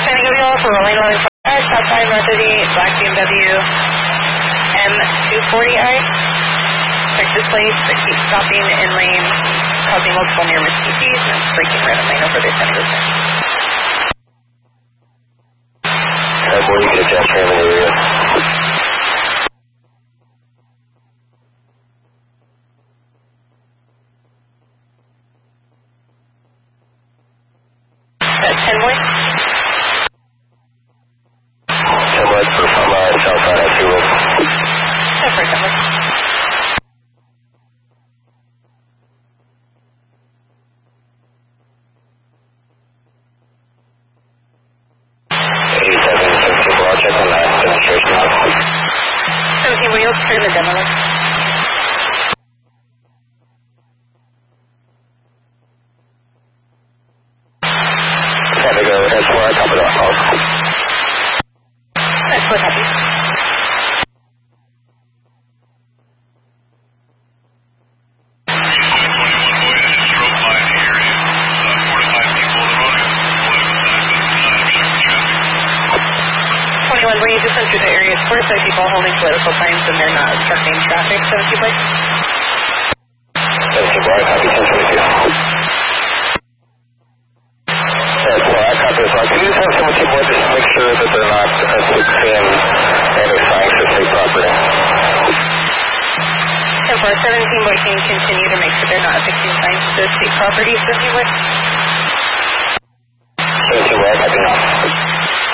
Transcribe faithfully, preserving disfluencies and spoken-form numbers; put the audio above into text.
San Diego for rolling eleven five, southbound north of the black B M W M two forty I. Check this place, but keep stopping in lane, causing multiple near miss P Ps, and it's braking right on lane over there, San Diego. ten boy, you can adjust for him in the area. ten boy? ten boy for from uh, southbound at two road. ten for ten boy. eighty-seven, seventeen, block check on that demonstration. seventeen wheels, turn the demo list. San Diego, that's where I come to the house. That's what happened. twenty-one, where you just entered the area, of course, there are people holding political signs and they're not obstructing traffic, so if you'd like. seventeen, block, copy ten twenty-two. That's where I come to the house. Can you just have seventeen boy just make sure that they're not affixing any signs to state property? ten four, seventeen boy, can you continue to make sure they're not affixing signs to state property, so if you would?